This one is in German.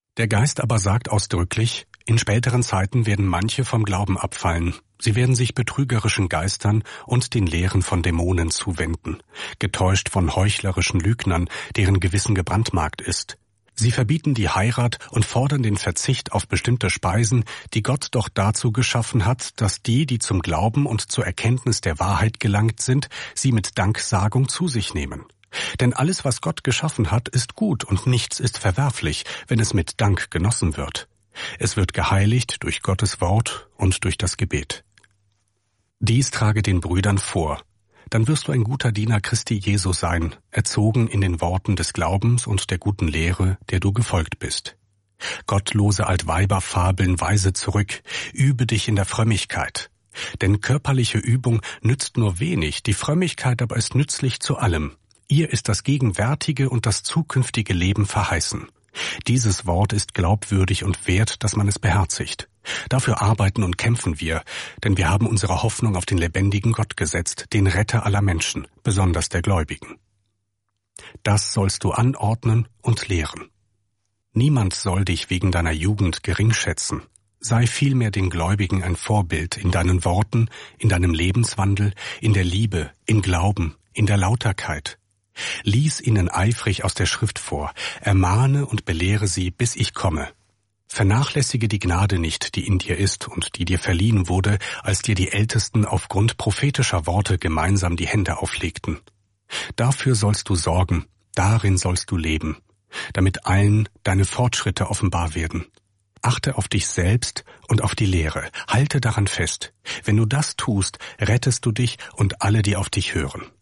Der Geist aber sagt ausdrücklich, in späteren Zeiten werden manche vom Glauben abfallen. Sie werden sich betrügerischen Geistern und den Lehren von Dämonen zuwenden, getäuscht von heuchlerischen Lügnern, deren Gewissen gebrandmarkt ist. Sie verbieten die Heirat und fordern den Verzicht auf bestimmte Speisen, die Gott doch dazu geschaffen hat, dass die zum Glauben und zur Erkenntnis der Wahrheit gelangt sind, sie mit Danksagung zu sich nehmen. Denn alles, was Gott geschaffen hat, ist gut und nichts ist verwerflich, wenn es mit Dank genossen wird. Es wird geheiligt durch Gottes Wort und durch das Gebet. Dies trage den Brüdern vor. Dann wirst du ein guter Diener Christi Jesu sein, erzogen in den Worten des Glaubens und der guten Lehre, der du gefolgt bist. Gottlose Altweiber fabeln weise zurück, übe dich in der Frömmigkeit. Denn körperliche Übung nützt nur wenig, die Frömmigkeit aber ist nützlich zu allem. Ihr ist das gegenwärtige und das zukünftige Leben verheißen. Dieses Wort ist glaubwürdig und wert, dass man es beherzigt. Dafür arbeiten und kämpfen wir, denn wir haben unsere Hoffnung auf den lebendigen Gott gesetzt, den Retter aller Menschen, besonders der Gläubigen. Das sollst du anordnen und lehren. Niemand soll dich wegen deiner Jugend geringschätzen. Sei vielmehr den Gläubigen ein Vorbild in deinen Worten, in deinem Lebenswandel, in der Liebe, im Glauben, in der Lauterkeit. Lies ihnen eifrig aus der Schrift vor, ermahne und belehre sie, bis ich komme. Vernachlässige die Gnade nicht, die in dir ist und die dir verliehen wurde, als dir die Ältesten aufgrund prophetischer Worte gemeinsam die Hände auflegten. Dafür sollst du sorgen, darin sollst du leben, damit allen deine Fortschritte offenbar werden. Achte auf dich selbst und auf die Lehre, halte daran fest. Wenn du das tust, rettest du dich und alle, die auf dich hören.